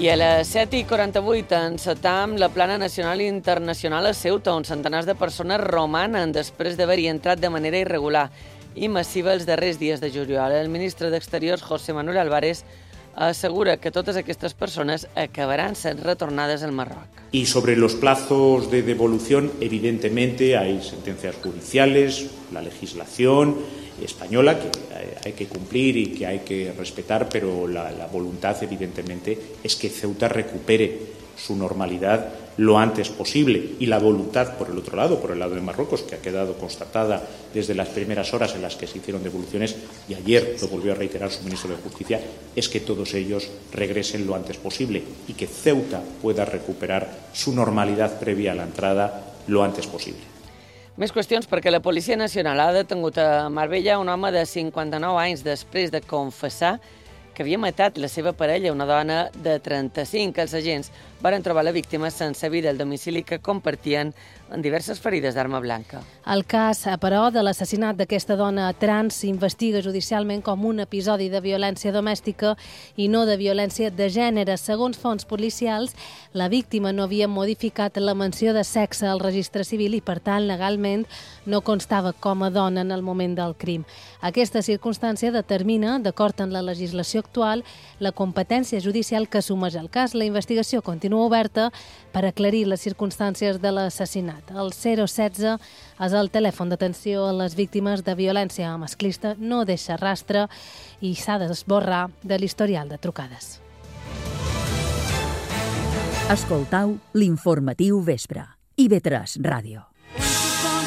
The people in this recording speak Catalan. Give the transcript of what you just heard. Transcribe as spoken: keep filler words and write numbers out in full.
I a les set i quaranta-vuit encetam la plana nacional i internacional a Ceuta, on centenars de persones romanen després d'haver-hi entrat de manera irregular i massiva els darrers dies de juliol. El ministre d'Exteriors, José Manuel Álvarez, asegura que totes aquestes persones acabaran sent retornades al Marroc. Y sobre los plazos de devolución, evidentemente hay sentencias judiciales, la legislación española que hay que cumplir y que hay que respetar, pero la, la voluntad, evidentemente, es que Ceuta recupere su normalidad lo antes posible. Y la voluntad, por el otro lado, por el lado de Marruecos, que ha quedado constatada desde las primeras horas en las que se hicieron devoluciones, y ayer lo volvió a reiterar su ministro de Justicia, es que todos ellos regresen lo antes posible y que Ceuta pueda recuperar su normalidad previa a la entrada lo antes posible. Més qüestions perquè la Policia Nacional ha detengut a Marbella un home de cinquanta-nou anys després de confessar que havia matat la seva parella, una dona de trenta-cinc. Els agents van trobar la víctima sense vida al domicili que compartien en diverses ferides d'arma blanca. El cas, però, de l'assassinat d'aquesta dona trans s'investiga judicialment com un episodi de violència domèstica i no de violència de gènere. Segons fonts policials, la víctima no havia modificat la menció de sexe al registre civil i, per tant, legalment no constava com a dona en el moment del crim. Aquesta circumstància determina, d'acord amb la legislació actual, la competència judicial que assumeix el cas. La investigació continua oberta per aclarir les circumstàncies de l'assassinat. El zero setze és el telèfon d'atenció a les víctimes de violència masclista, no deixa rastre i s'ha d'esborrar de l'historial de trucades. Escoltau l'informatiu vespre. I ve tres Ràdio.